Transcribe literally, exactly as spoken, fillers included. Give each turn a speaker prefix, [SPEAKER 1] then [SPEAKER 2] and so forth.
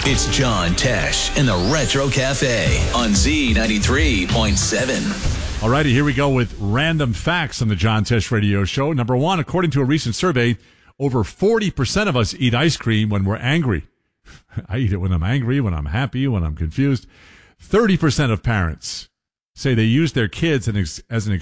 [SPEAKER 1] It's John Tesh in the Retro Cafe on Z ninety-three point seven.
[SPEAKER 2] All righty, here we go with random facts on the John Tesh Radio Show. Number one, according to a recent survey, over forty percent of us eat ice cream when we're angry. I eat it when I'm angry, when I'm happy, when I'm confused. thirty percent of parents say they use their kids as an